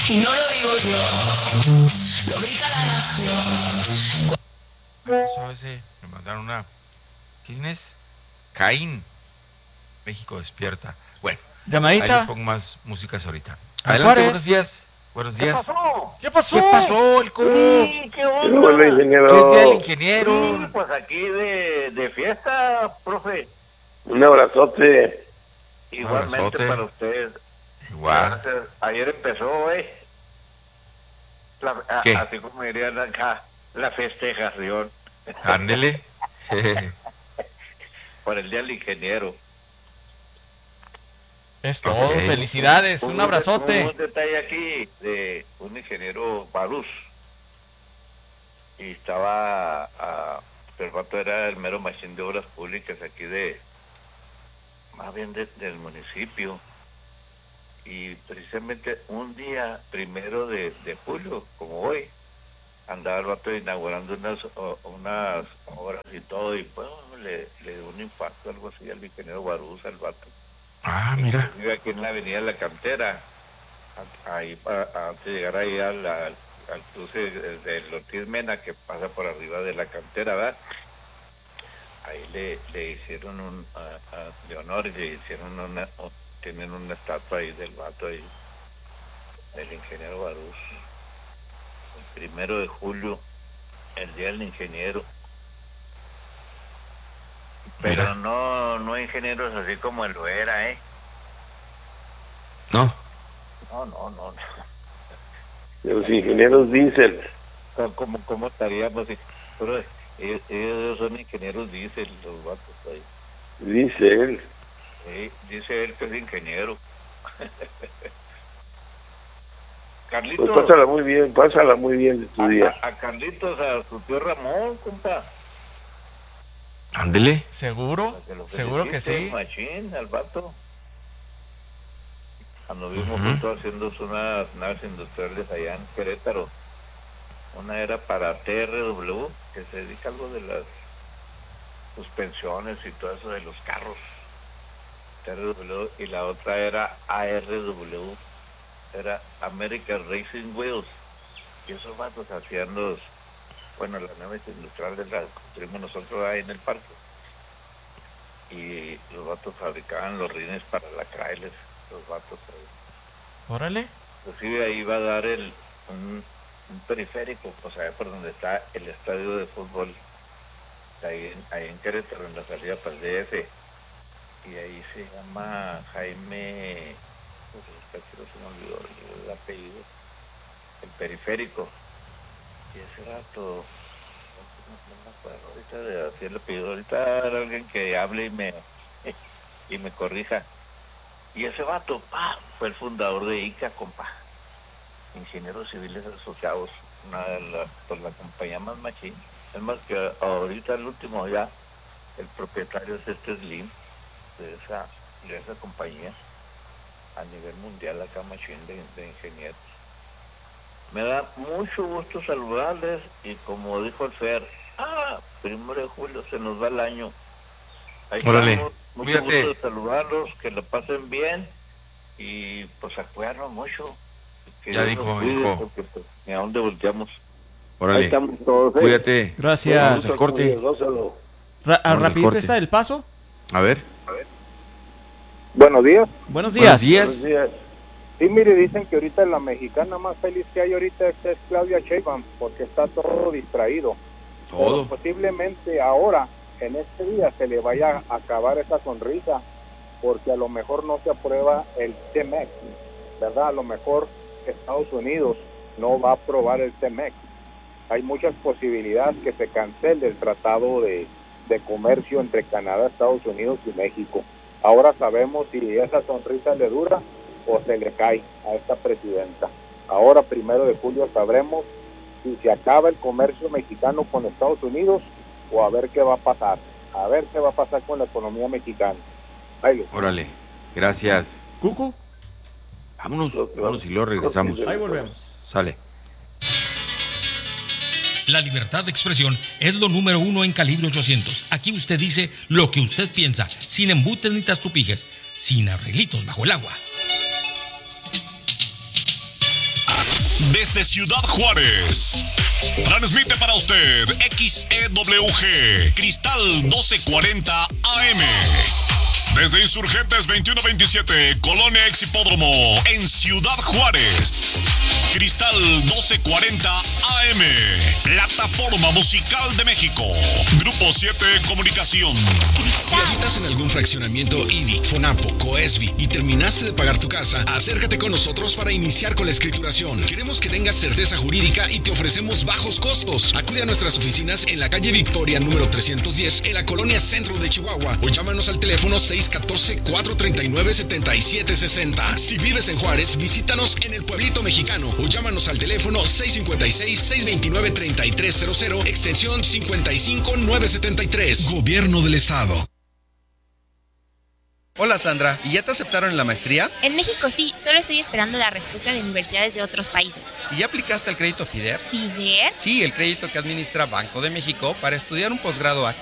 Y no lo digo yo, lo grita la nación. Eso ese, me mandaron una. ¿Quién es? Caín. México despierta. Bueno, ahí les Llamadita. pongo más músicas ahorita. A Adelante, Juárez. buenos días. Buenos ¿Qué días. pasó? ¿Qué pasó? ¿Qué pasó, el Cobo? Sí, ¿qué Pero bueno, onda? ingeniero, ¿Qué es día del ingeniero? Sí, pues aquí de fiesta, profe. un abrazote. Igualmente abrazote. para usted. Igual. Gracias. Ayer empezó, ¿Qué? así como dirían acá, la festejación Ándele. por el Día del Ingeniero. Es todo. Ok. Felicidades. Un Un abrazote. detalle aquí de un ingeniero Barús. Y estaba, el vato era el mero machín de obras públicas aquí más bien del municipio. Y precisamente un día 1 de julio, como hoy, andaba el vato inaugurando unas obras y todo, y pues le dio un infarto, algo así, al ingeniero Barús, al vato. Ah, mira. Vive aquí en la avenida La Cantera, ahí antes de llegar ahí al cruce del Ortiz Mena, que pasa por arriba de La Cantera, ¿verdad? Ahí le hicieron de honor, y le hicieron tienen una estatua ahí del vato ahí, del ingeniero Barús. El 1 de julio, el Día del Ingeniero. Pero Mira. no ingenieros así como él lo era, No. No. De los ingenieros diésel. ¿Cómo estaríamos? Pero ellos son ingenieros, dice los vatos ahí. Dice él. Dice él que es ingeniero. Pues Carlitos, pásala muy bien de tu día. a Carlitos, a su tío Ramón, compa. Ándele. ¿Seguro? Para que lo Seguro que felicite, sí. machín, al vato. Anduvimos Ujú. juntos haciendo unas naves industriales allá en Querétaro. Una era para TRW, que se dedica a algo de las suspensiones y todo eso de los carros. TRW, y la otra era ARW, era American Racing Wheels. Y esos vatos hacían las naves industriales las construimos nosotros ahí en el parque. Y los vatos fabricaban los rines para la Chrysler, los vatos ahí. Órale. Inclusive ahí va a dar un periférico, pues allá por donde está el estadio de fútbol, ahí en Querétaro, en la salida para el DF. Y ahí se llama Jaime, pues no se me olvidó el apellido, el periférico. Y ese rato, no me acuerdo ahorita de decir el apellido, ahorita era alguien que hable y me corrija. Y ese vato, fue el fundador de ICA, compa. Ingenieros Civiles Asociados, una de la compañía más machín. Es más que ahorita el último ya, el propietario es Slim, de esa compañía, a nivel mundial acá machín de ingenieros. Me da mucho gusto saludarles y como dijo el Fer, 1 de julio se nos va el año. Ahí Órale. estamos, mucho Cuídate. gusto de saludarlos, que lo pasen bien y pues a cuidarnos mucho. Que Ya Dios nos dijo, cuide, hijo. porque pues ni a dónde volteamos. Ahí Órale. estamos todos. Cuídate. Gracias. Vamos al corte. Gózalo. Ra- Vamos al rapidito corte. está el paso. A ver. Buenos días. Buenos Buenos días. Buenos días. días. Sí, mire, dicen que ahorita la mexicana más feliz que hay ahorita es Claudia Sheinbaum, porque está todo distraído. Todo. Pero posiblemente ahora, en este día, se le vaya a acabar esa sonrisa, porque a lo mejor no se aprueba el TMEC, ¿verdad? A lo mejor Estados Unidos no va a aprobar el TMEC. Hay muchas posibilidades que se cancele el tratado de comercio entre Canadá, Estados Unidos y México. Ahora sabemos si esa sonrisa le dura o se le cae a esta presidenta. Ahora, 1 de julio, sabremos si se acaba el comercio mexicano con Estados Unidos o a ver qué va a pasar. A ver qué va a pasar con la economía mexicana. Ahí les- Órale. Gracias. Cucu. Vámonos y luego regresamos. Ahí volvemos. Sale. La libertad de expresión es lo número 1 en Calibre 800. Aquí usted dice lo que usted piensa, sin embutes ni trastupijes, sin arreglitos bajo el agua. desde Ciudad Juárez. Transmite para usted XEWG Cristal 1240 AM. Desde Insurgentes 2127, Colonia Ex Hipódromo, en Ciudad Juárez. Cristal 1240 AM, Plataforma Musical de México. Grupo 7 Comunicación. Si habitas en algún fraccionamiento IBI, FONAPO, COESBI y terminaste de pagar tu casa, acércate con nosotros para iniciar con la escrituración. Queremos que tengas certeza jurídica y te ofrecemos bajos costos. Acude a nuestras oficinas en la calle Victoria número 310 en la colonia Centro de Chihuahua o llámanos al teléfono 614-439-7760. Si vives en Juárez, visítanos en el Pueblito Mexicano o llámanos al teléfono 656-629-3300, extensión 55973. Gobierno del Estado. Hola Sandra, ¿y ya te aceptaron en la maestría? En México sí, solo estoy esperando la respuesta de universidades de otros países. ¿Y ya aplicaste el crédito FIDER? ¿FIDER? Sí, el crédito que administra Banco de México para estudiar un posgrado aquí